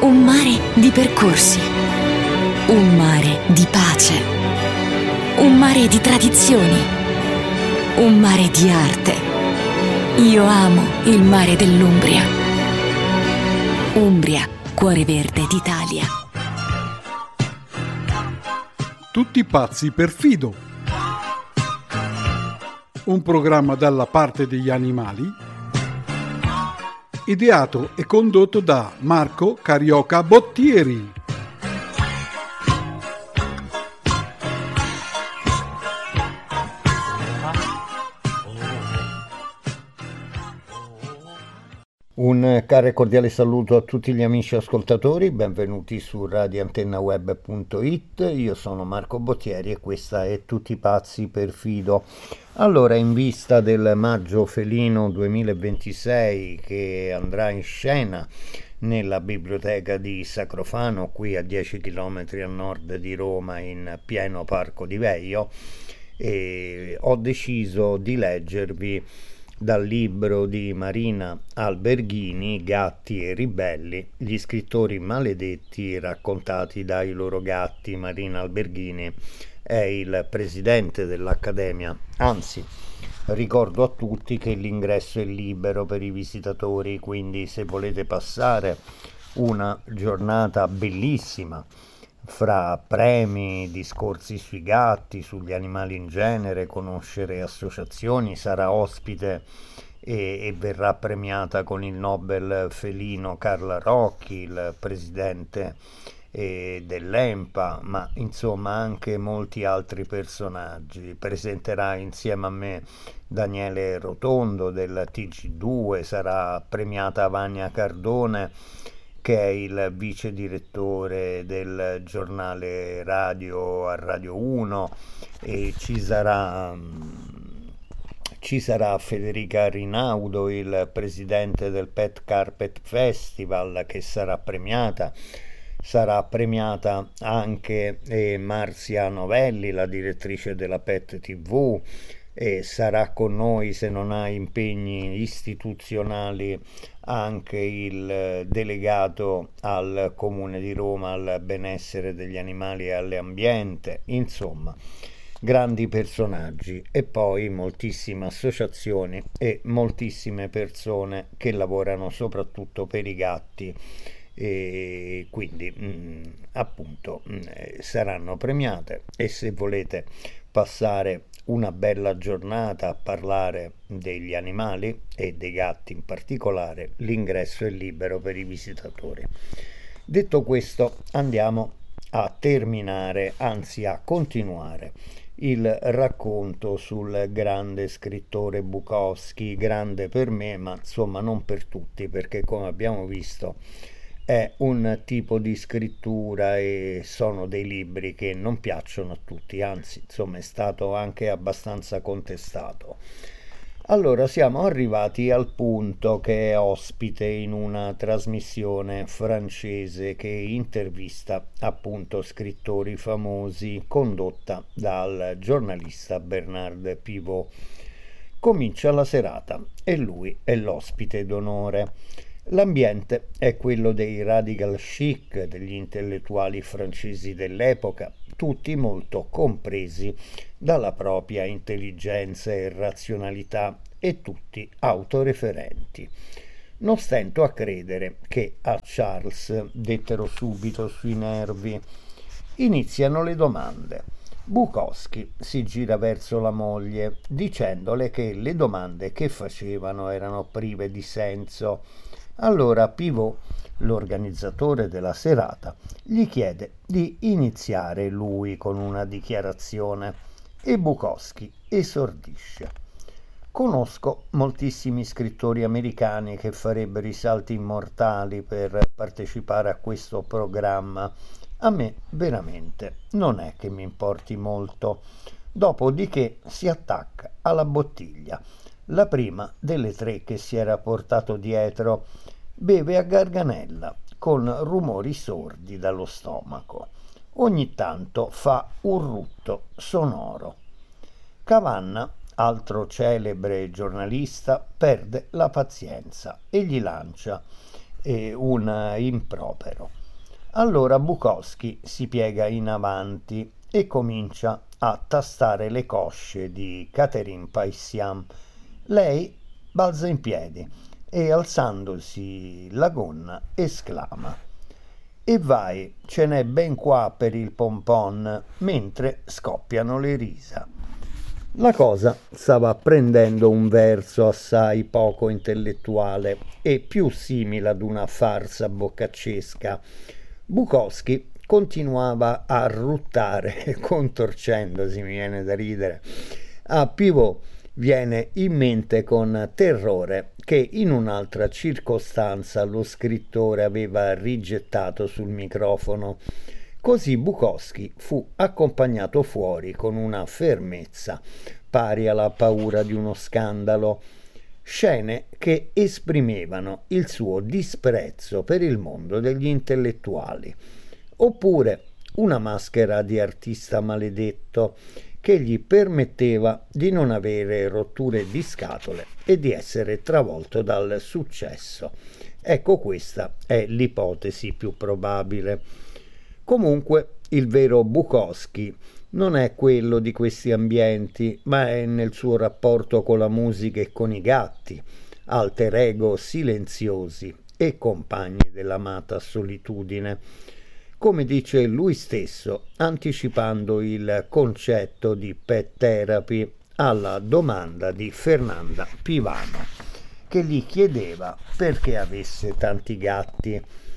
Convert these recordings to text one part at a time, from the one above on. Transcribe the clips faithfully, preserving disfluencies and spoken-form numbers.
Un mare di percorsi, un mare di pace, un mare di tradizioni, un mare di arte. Io amo il mare dell'Umbria. Umbria, cuore verde d'Italia. Tutti pazzi per Fido. Un programma dalla parte degli animali, ideato e condotto da Marco Carioca Bottieri. Un caro e cordiale saluto a tutti gli amici ascoltatori, benvenuti su radio antenna web punto it. Io sono Marco Bottieri e questa è Tutti pazzi per Fido. Allora, in vista del Maggio Felino duemilaventisei che andrà in scena nella biblioteca di Sacrofano, qui a dieci chilometri a nord di Roma, in pieno Parco di Veio, e ho deciso di leggervi dal libro di Marina Alberghini, Gatti e ribelli, gli scrittori maledetti raccontati dai loro gatti. Marina Alberghini è il presidente dell'Accademia, anzi ricordo a tutti che l'ingresso è libero per i visitatori, quindi se volete passare una giornata bellissima fra premi, discorsi sui gatti, sugli animali in genere, conoscere associazioni, sarà ospite e, e verrà premiata con il Nobel felino Carla Rocchi, il presidente eh, dell'EMPA, ma insomma anche molti altri personaggi. Presenterà insieme a me Daniele Rotondo del T G due, sarà premiata Vania Cardone, che è il vice direttore del giornale radio a Radio uno, e ci sarà, ci sarà Federica Rinaudo, il presidente del Pet Carpet Festival, che sarà premiata. Sarà premiata anche eh, Marzia Novelli, la direttrice della Pet tivù, e sarà con noi, se non ha impegni istituzionali, anche il delegato al Comune di Roma al benessere degli animali e all'ambiente. Insomma, grandi personaggi, e poi moltissime associazioni e moltissime persone che lavorano soprattutto per i gatti, e quindi mh, appunto mh, saranno premiate. E se volete passare una bella giornata a parlare degli animali e dei gatti in particolare, l'ingresso è libero per i visitatori. Detto questo, andiamo a terminare, anzi a continuare il racconto sul grande scrittore Bukowski, grande per me, ma insomma non per tutti, perché come abbiamo visto è un tipo di scrittura e sono dei libri che non piacciono a tutti, anzi insomma è stato anche abbastanza contestato. Allora siamo arrivati al punto che è ospite in una trasmissione francese che intervista appunto scrittori famosi, condotta dal giornalista Bernard Pivot. Comincia la serata e lui è l'ospite d'onore. L'ambiente è quello dei radical chic, degli intellettuali francesi dell'epoca, tutti molto compresi dalla propria intelligenza e razionalità e tutti autoreferenti. Non stento a credere che a Charles dettero subito sui nervi. Iniziano le domande. Bukowski si gira verso la moglie, dicendole che le domande che facevano erano prive di senso. Allora Pivot, l'organizzatore della serata, gli chiede di iniziare lui con una dichiarazione e Bukowski esordisce. Conosco moltissimi scrittori americani che farebbero i salti mortali per partecipare a questo programma. A me veramente non è che mi importi molto. Dopodiché si attacca alla bottiglia. La prima delle tre che si era portato dietro, beve a garganella con rumori sordi dallo stomaco. Ogni tanto fa un rutto sonoro. Cavanna, altro celebre giornalista, perde la pazienza e gli lancia: e un impropero. Allora Bukowski si piega in avanti e comincia a tastare le cosce di Catherine Paissiam. Lei balza in piedi e, alzandosi la gonna, esclama: «E vai, ce n'è ben qua per il pompon», mentre scoppiano le risa. La cosa stava prendendo un verso assai poco intellettuale e più simile ad una farsa boccaccesca. Bukowski continuava a ruttare, contorcendosi, mi viene da ridere. A Pivot viene in mente con terrore che in un'altra circostanza lo scrittore aveva rigettato sul microfono. Così Bukowski fu accompagnato fuori con una fermezza pari alla paura di uno scandalo, scene che esprimevano il suo disprezzo per il mondo degli intellettuali, oppure una maschera di artista maledetto che gli permetteva di non avere rotture di scatole e di essere travolto dal successo. Ecco, questa è l'ipotesi più probabile. Comunque, il vero Bukowski non è quello di questi ambienti, ma è nel suo rapporto con la musica e con i gatti, alter ego silenziosi e compagni dell'amata solitudine, come dice lui stesso, anticipando il concetto di pet therapy alla domanda di Fernanda Pivano, che gli chiedeva perché avesse tanti gatti.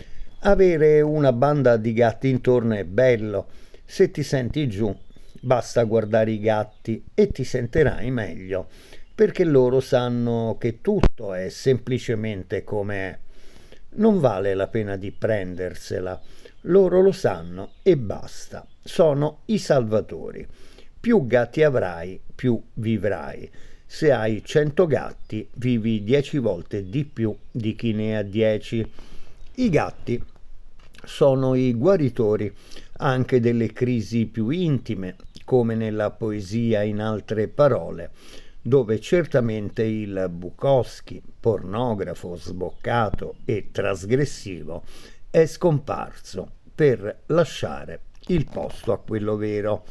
Avere una banda di gatti intorno è bello. Se ti senti giù, basta guardare i gatti e ti sentirai meglio, perché loro sanno che tutto è semplicemente come è. Non vale la pena di prendersela. Loro lo sanno e basta. Sono i salvatori. Più gatti avrai, più vivrai. Se hai cento gatti, vivi dieci volte di più di chi ne ha dieci. I gatti sono i guaritori anche delle crisi più intime, come nella poesia In altre parole, dove certamente il Bukowski, pornografo, sboccato e trasgressivo, è scomparso per lasciare il posto a quello vero.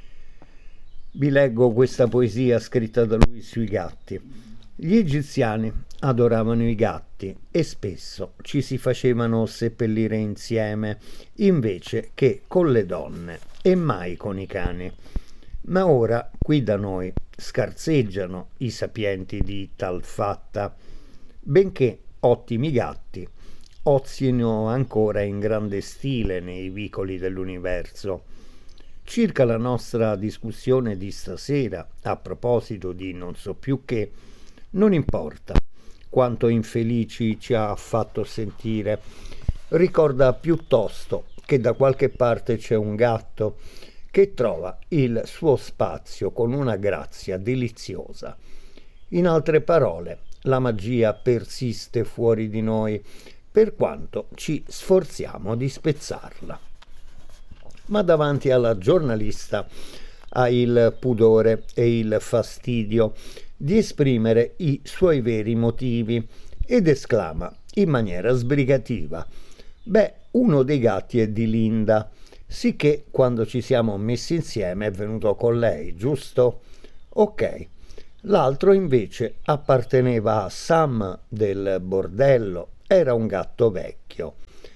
Vi leggo questa poesia scritta da lui sui gatti. Gli egiziani adoravano i gatti e spesso ci si facevano seppellire insieme invece che con le donne e mai con i cani. Ma ora qui da noi scarseggiano i sapienti di tal fatta, benché ottimi gatti ozino ancora in grande stile nei vicoli dell'universo. Circa la nostra discussione di stasera, a proposito di non so più che, non importa quanto infelici ci ha fatto sentire, ricorda piuttosto che da qualche parte c'è un gatto che trova il suo spazio con una grazia deliziosa. In altre parole, la magia persiste fuori di noi, per quanto ci sforziamo di spezzarla. Ma davanti alla giornalista ha il pudore e il fastidio di esprimere i suoi veri motivi ed esclama in maniera sbrigativa: «Beh, uno dei gatti è di Linda, sicché quando ci siamo messi insieme è venuto con lei, giusto? Ok. L'altro invece apparteneva a Sam del bordello, era un gatto vecchio.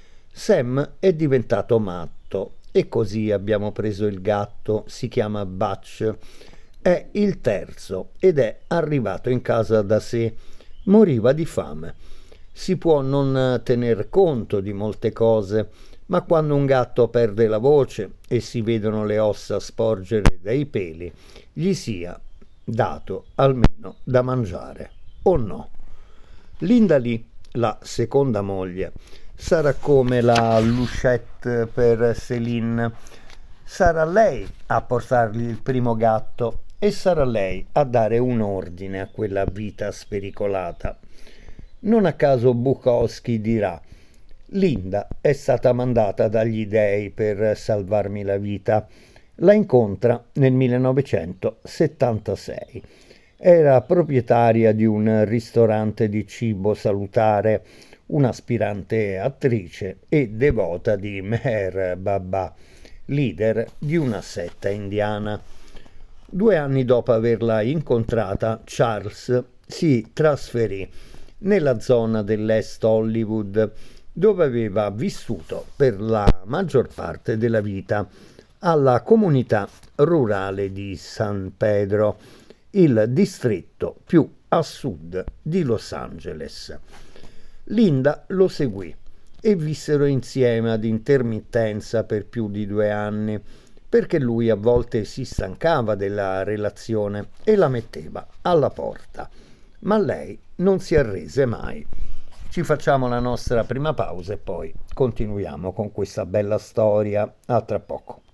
Sam è diventato matto e così abbiamo preso il gatto, si chiama Butch. È il terzo ed è arrivato in casa da sé, moriva di fame. Si può non tener conto di molte cose, ma quando un gatto perde la voce e si vedono le ossa sporgere dai peli, gli sia dato almeno da mangiare, o no? Linda Lee, la seconda moglie, sarà come la Luchette per Céline. Sarà lei a portargli il primo gatto e sarà lei a dare un ordine a quella vita spericolata. Non a caso Bukowski dirà: Linda è stata mandata dagli dei per salvarmi la vita. La incontra nel millenovecentosettantasei. Era proprietaria di un ristorante di cibo salutare, un'aspirante attrice e devota di Meher Baba, leader di una setta indiana. Due anni dopo averla incontrata, Charles si trasferì nella zona dell'Est Hollywood, dove aveva vissuto per la maggior parte della vita, alla comunità rurale di San Pedro, il distretto più a sud di Los Angeles. Linda lo seguì e vissero insieme ad intermittenza per più di due anni, perché lui a volte si stancava della relazione e la metteva alla porta. Ma lei non si arrese mai. Ci facciamo la nostra prima pausa e poi continuiamo con questa bella storia. A tra poco.